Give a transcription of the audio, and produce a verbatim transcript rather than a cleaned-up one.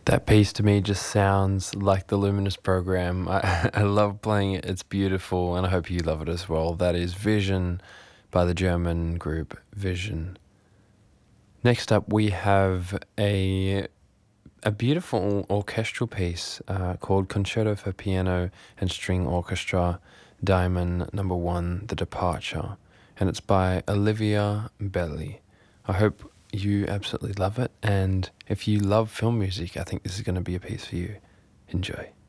That piece to me just sounds like the Luminous program. I, I love playing it, it's beautiful, and I hope you love it as well. That is Vision by the German group Vision. Next up, we have a a beautiful orchestral piece uh, called Concerto for Piano and String Orchestra, Diamond Number One, The Departure, and it's by Olivia Belli. I hope you absolutely love it, and if you love film music, I think this is going to be a piece for you. Enjoy.